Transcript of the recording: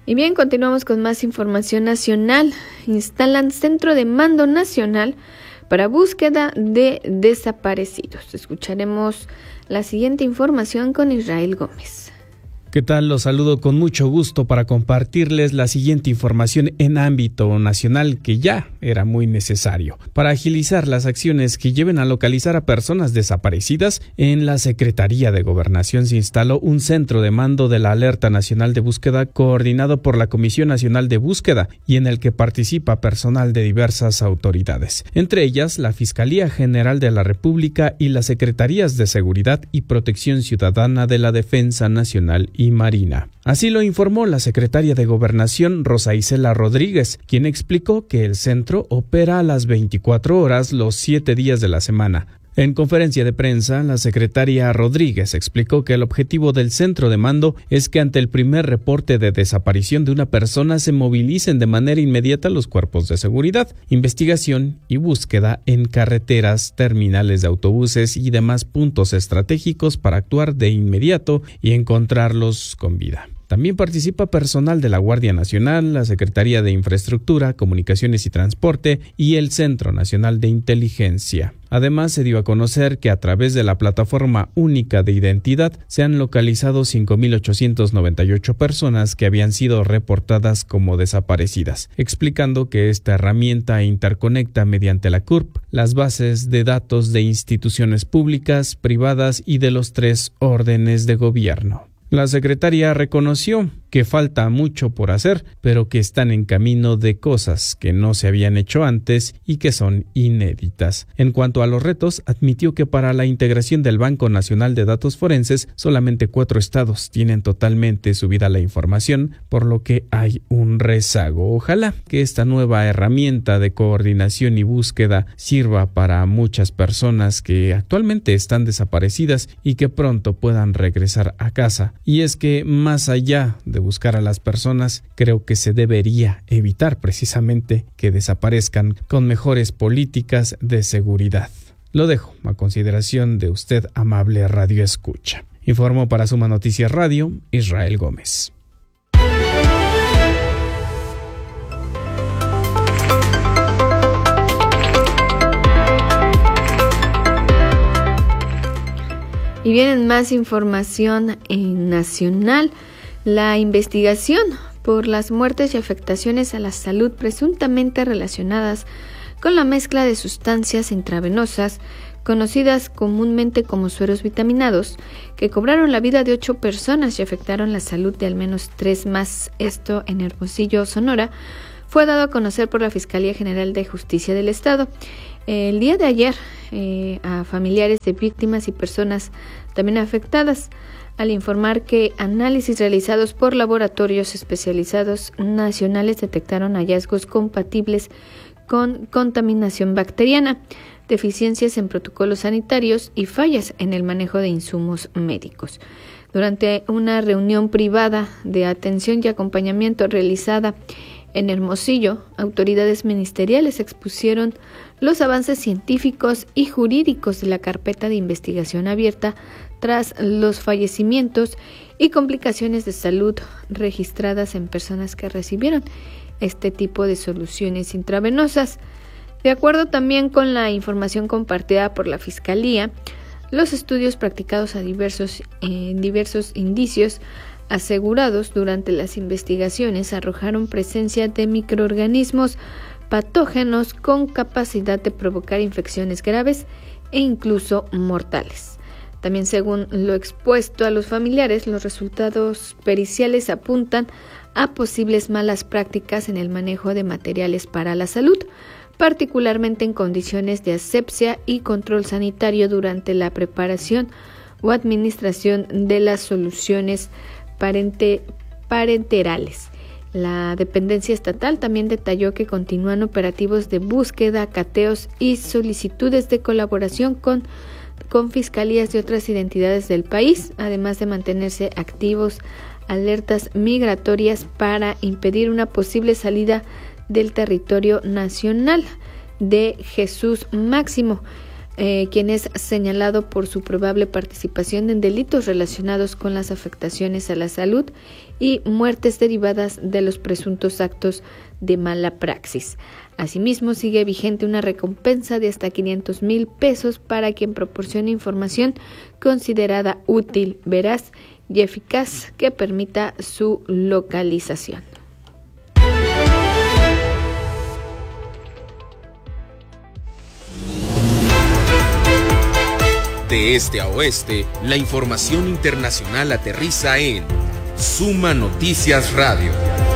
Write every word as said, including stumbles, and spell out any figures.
Y bien, continuamos con más información nacional. Instalan centro de mando nacional para búsqueda de desaparecidos. Escucharemos la siguiente información con Israel Gómez. ¿Qué tal? Los saludo con mucho gusto para compartirles la siguiente información en ámbito nacional que ya era muy necesario. Para agilizar las acciones que lleven a localizar a personas desaparecidas, en la Secretaría de Gobernación se instaló un centro de mando de la Alerta Nacional de Búsqueda coordinado por la Comisión Nacional de Búsqueda y en el que participa personal de diversas autoridades, entre ellas la Fiscalía General de la República y las Secretarías de Seguridad y Protección Ciudadana de la Defensa Nacional y Marina. Así lo informó la secretaria de Gobernación, Rosa Isela Rodríguez, quien explicó que el centro opera a las veinticuatro horas los siete días de la semana. En conferencia de prensa, la secretaria Rodríguez explicó que el objetivo del centro de mando es que ante el primer reporte de desaparición de una persona se movilicen de manera inmediata los cuerpos de seguridad, investigación y búsqueda en carreteras, terminales de autobuses y demás puntos estratégicos para actuar de inmediato y encontrarlos con vida. También participa personal de la Guardia Nacional, la Secretaría de Infraestructura, Comunicaciones y Transporte y el Centro Nacional de Inteligencia. Además, se dio a conocer que a través de la Plataforma Única de Identidad se han localizado cinco mil ochocientas noventa y ocho personas que habían sido reportadas como desaparecidas, explicando que esta herramienta interconecta mediante la C U R P las bases de datos de instituciones públicas, privadas y de los tres órdenes de gobierno. La secretaria reconoció que falta mucho por hacer, pero que están en camino de cosas que no se habían hecho antes y que son inéditas. En cuanto a los retos, admitió que para la integración del Banco Nacional de Datos Forenses, solamente cuatro estados tienen totalmente subida la información, por lo que hay un rezago. Ojalá que esta nueva herramienta de coordinación y búsqueda sirva para muchas personas que actualmente están desaparecidas y que pronto puedan regresar a casa. Y es que más allá de buscar a las personas, creo que se debería evitar precisamente que desaparezcan con mejores políticas de seguridad. Lo dejo a consideración de usted, amable radio escucha. Informó para Suma Noticias Radio, Israel Gómez. Y vienen más información en nacional. La investigación por las muertes y afectaciones a la salud presuntamente relacionadas con la mezcla de sustancias intravenosas, conocidas comúnmente como sueros vitaminados, que cobraron la vida de ocho personas y afectaron la salud de al menos tres más, esto en Hermosillo, Sonora, fue dado a conocer por la Fiscalía General de Justicia del Estado. El día de ayer, eh, a familiares de víctimas y personas también afectadas, al informar que análisis realizados por laboratorios especializados nacionales detectaron hallazgos compatibles con contaminación bacteriana, deficiencias en protocolos sanitarios y fallas en el manejo de insumos médicos. Durante una reunión privada de atención y acompañamiento realizada en Hermosillo, autoridades ministeriales expusieron los avances científicos y jurídicos de la carpeta de investigación abierta tras los fallecimientos y complicaciones de salud registradas en personas que recibieron este tipo de soluciones intravenosas. De acuerdo también con la información compartida por la Fiscalía, los estudios practicados a diversos, eh, diversos indicios asegurados durante las investigaciones arrojaron presencia de microorganismos patógenos con capacidad de provocar infecciones graves e incluso mortales. También, según lo expuesto a los familiares, los resultados periciales apuntan a posibles malas prácticas en el manejo de materiales para la salud, particularmente en condiciones de asepsia y control sanitario durante la preparación o administración de las soluciones parente, parenterales. La dependencia estatal también detalló que continúan operativos de búsqueda, cateos y solicitudes de colaboración con, con fiscalías de otras identidades del país, además de mantenerse activos alertas migratorias para impedir una posible salida del territorio nacional de Jesús Máximo. eh, quien es señalado por su probable participación en delitos relacionados con las afectaciones a la salud y muertes derivadas de los presuntos actos de mala praxis. Asimismo, sigue vigente una recompensa de hasta quinientos mil pesos para quien proporcione información considerada útil, veraz y eficaz que permita su localización. De este a oeste, la información internacional aterriza en Suma Noticias Radio.